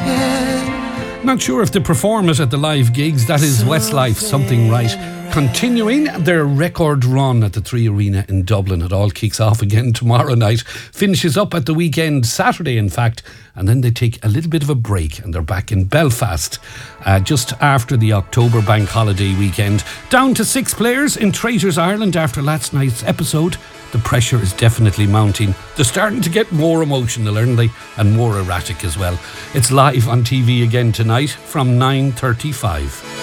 Not sure if they perform it at the live gigs. That is Westlife, Something Right. Continuing their record run at the Three Arena in Dublin. It all kicks off again tomorrow night. Finishes up at the weekend, Saturday in fact. And then they take a little bit of a break and they're back in Belfast just after the October bank holiday weekend. Down to 6 players in Traitors Ireland after last night's episode. The pressure is definitely mounting. They're starting to get more emotional, aren't they? And more erratic as well. It's live on TV again tonight from 9:35.